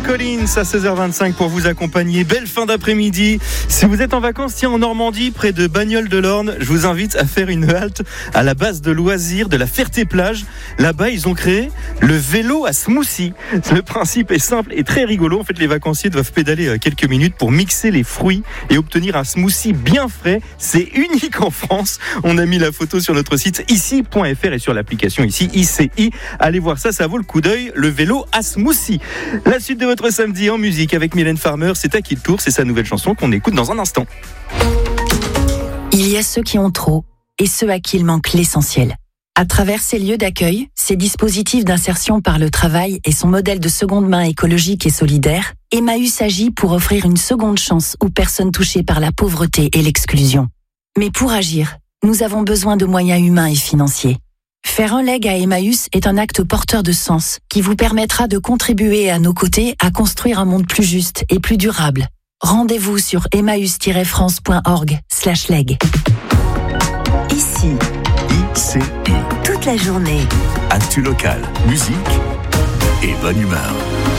Collins à 16h25 pour vous accompagner. Belle fin d'après-midi. Si vous êtes en vacances en Normandie, près de Bagnoles-de-l'Orne, je vous invite à faire une halte à la base de loisirs de la Ferté-Plage. Là-bas, ils ont créé le vélo à smoothie. Le principe est simple et très rigolo. En fait, les vacanciers doivent pédaler quelques minutes pour mixer les fruits et obtenir un smoothie bien frais. C'est unique en France. On a mis la photo sur notre site ici.fr et sur l'application ici, ICI. Allez voir ça, ça vaut le coup d'œil. Le vélo à smoothie. La suite de votre samedi en musique avec Mylène Farmer, c'est à qui le tour, c'est sa nouvelle chanson qu'on écoute dans un instant. Il y a ceux qui ont trop et ceux à qui il manque l'essentiel. À travers ces lieux d'accueil, ces dispositifs d'insertion par le travail et son modèle de seconde main écologique et solidaire, Emmaüs agit pour offrir une seconde chance aux personnes touchées par la pauvreté et l'exclusion. Mais pour agir, nous avons besoin de moyens humains et financiers. Faire un leg à Emmaüs est un acte porteur de sens qui vous permettra de contribuer à nos côtés à construire un monde plus juste et plus durable. Rendez-vous sur emmaüs-france.org/leg. Ici, ICI. toute la journée. Actu local, musique et bonne humeur.